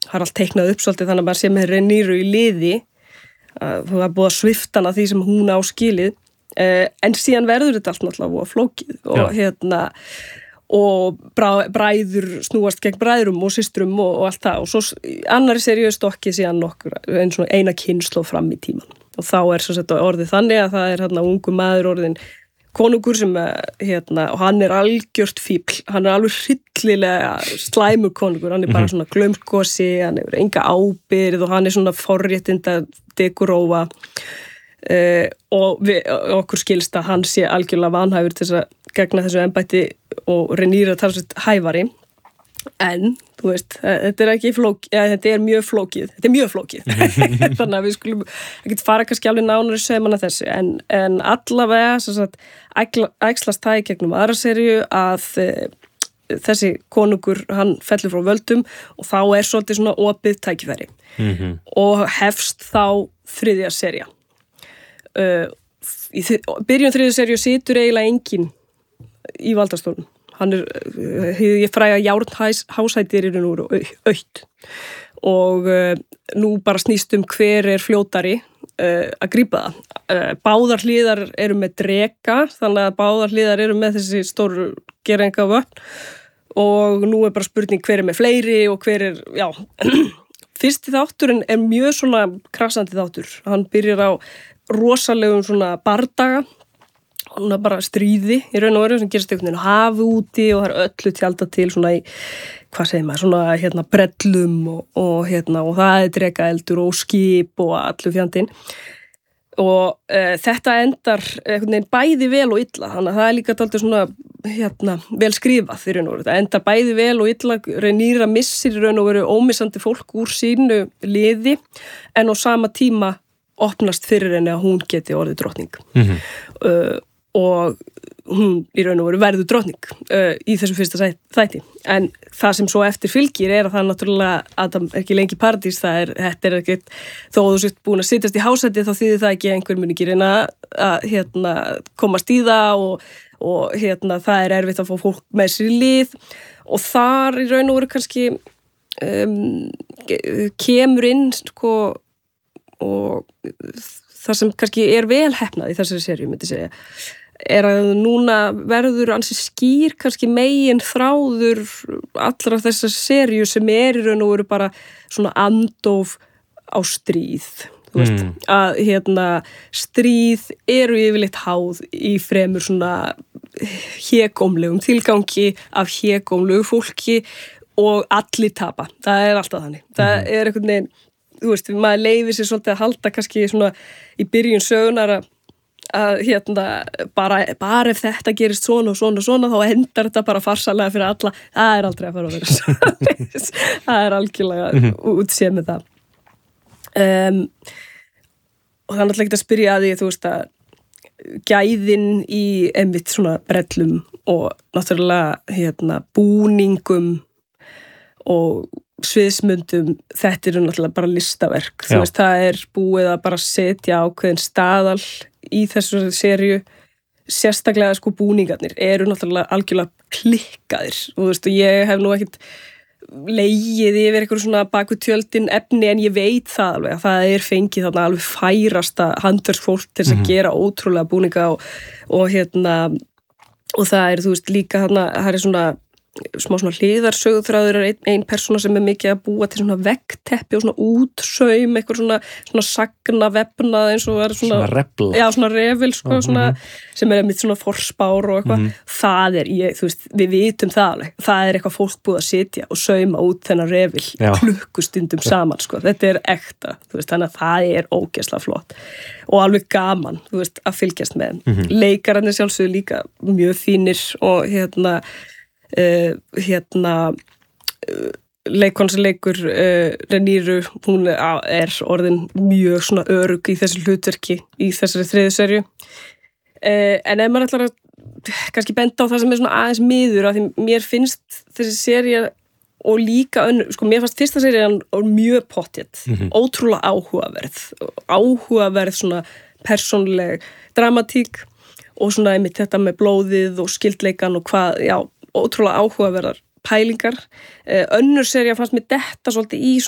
það allt teiknað upp svolítið þannig að maður sé með Rhaenyru í liði, það er búið að svifta hana því sem hún á skilið, en síðan verður þetta allt náttúrulega flókið og bræður snúast gegn bræðrum og systrum og allt það, og svo annari seríu stokkið síðan eina kynslóð fram í tíman, og þá svo sett orðið þannig að það er ungu maður orðin konungur sem og hann er algjört fíbl, hann er alveg hryllilega slæmur konungur, hann er bara svona glaumskosi, hann hefur enga ábyrgð og hann er svona forréttinda dekorófa, og okkur skilst að hann sé algjörlega vanhæfur til þess að gegna þessu embætti og Rhaenyra talsveit hæfari, en þú veist, þetta er ekki flókið, þetta er mjög flókið þannig að við skulum ekki fara kannski alveg nánari saumana þessu, en allavega æxlast það í gegnum aðra seríu að þessi konungur, hann fellur frá völdum og þá er svolítið svona opið tækifæri og hefst þá þriðja sería. Í byrjun þriðju seríu situr eiginlega enginn í valdastólum. Hann ég fræga járnhásætir í raun og autt og nú bara snýst hver er fljótari að grípa það. Báðar hliðar eru með dreka, þannig að báðar hliðar eru með þessi stóru gerenga vötn og nú er bara spurning hver er með fleiri og hver er, fyrsti þátturinn er mjög svona krassandi þáttur. Hann byrjar á rosalegum svona bardaga, hún bara stríði í raun og veru sem gerist einhvern veginn á hafi úti og það öllu tjaldað til svona í, hvað segir maður, svona brellum og það er drekaeldur og skip og allur fjandinn og þetta endar einhvern veginn bæði vel og illa, þannig að það er líka dálítið svona vel skrifað í raun og veru, það endar bæði vel og illa, Rhaenyra missir í raun og veru ómissandi fólk úr sínu liði en á sama tíma opnast fyrir henni að hún geti orðið drottning og hún í raun og veru verður drottning í þessum fyrsta þætti, en það sem svo eftir fylgir er að það náttúrulega að það er ekki lengi paradís, þetta er ekkert, þó þú sért búin að sittast í hásæti þá þýðir það ekki að einhver mun ekki reyna að komast í það og það er erfitt að fá fólk með sér í lið og þar í raun og veru kannski kemur inn og það sem kannski er vel heppnað í þessari seríu, myndi segja, er að núna verður ansi skýr kannski megin þráður allra þessar seríu sem er í raun og veru bara svona andof á stríð. Þú veist, að stríð eru yfirleitt háð í fremur svona hégómlegum tilgangi af hégómlegu fólki og allir tapa. Það er alltaf þannig. Það er einhvern veginn, þú veist, maður leyfir sér svolítið að halda kannski svona í byrjun sögunar að bara ef þetta gerist svona og svona og svona þá endar þetta bara farsalega fyrir alla. Það er aldrei að fara að vera svo. Það er algjörlega útséð með það. Og það er náttúrulega ekki að spyrja að því, þú veist, að gæðin í einmitt svona brellum og náttúrulega búningum og sviðsmyndum, þetta eru náttúrulega bara listaverk. Þú veist, það er búið að bara setja ákveðin staðal í þessu seríu, sérstaklega búningarnir eru náttúrulega algjörlega klikkaðir og þú veist, og ég hef nú ekkert legið yfir eitthvað svona baku tjöldin efni en ég veit það alveg að það er fengið þarna alveg færasta handverksfólk til þess að gera ótrúlega búninga og það er, þú veist, líka þarna, það er svona smá svona hliðarsögðþráður ein persóna sem er mikið að búa til svona veggteppi og svona útsaum eitthvað svona sagna vefnað eins og er svona refl. Já, svona refil svona, sem er mitt svona forspár og eitthvað það er, þú veist, við vitum það alveg það er eitthvað fólk búið að sitja og sauma út þennan refil klukkustundum saman þetta er ekta, þú veist, þannig að það er ógeðslega flott og alveg gaman, þú veist, að fylgjast með leikararnir sjálfsögðu líka mjög fínir og leikon sem leikur Rhaenyru, hún er orðin mjög svona örugg í þessu hlutverki í þessari þriðju seríu en ef maður ætlar að kannski benda á það sem er svona aðeins miður af því mér finnst þessi sería og líka mér fannst fyrsta serían mjög pottþétt, ótrúlega áhugaverð svona persónuleg dramatík og svona einmitt þetta með blóðið og skyldleikan og hvað, ótrúlega áhugaverðar pælingar. Önnur sería fannst mér detta svolítið í